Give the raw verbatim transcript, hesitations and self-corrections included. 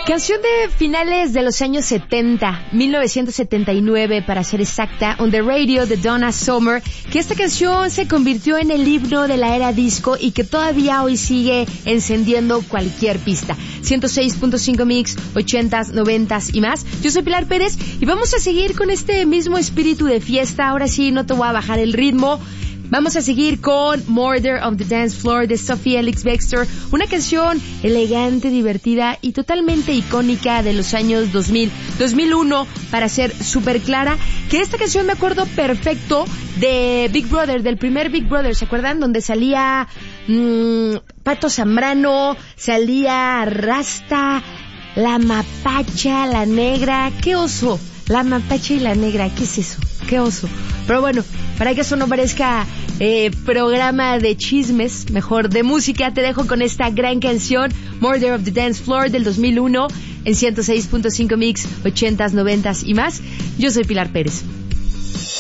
Canción de finales de los años setenta, mil novecientos setenta y nueve para ser exacta, On the Radio de Donna Summer, que esta canción se convirtió en el himno de la era disco y que todavía hoy sigue encendiendo cualquier pista. ciento seis punto cinco Mix, ochentas, noventas y más. Yo soy Pilar Pérez y vamos a seguir con este mismo espíritu de fiesta. Ahora sí, no te voy a bajar el ritmo. Vamos a seguir con Murder on the Dance Floor de Sophie Ellis-Bextor, una canción elegante, divertida y totalmente icónica de los años dos mil, dos mil uno, para ser súper clara, que esta canción me acuerdo perfecto de Big Brother, del primer Big Brother, ¿se acuerdan? Donde salía mmm, Pato Zambrano, salía Rasta, la Mapacha, la Negra, ¡qué oso! La Mapacha y la Negra, ¿qué es eso? ¡Qué oso! Pero bueno, para que eso no parezca eh, programa de chismes, mejor de música, te dejo con esta gran canción, Murder of the Dance Floor del dos mil uno, en ciento seis punto cinco Mix, ochentas, noventas y más. Yo soy Pilar Pérez.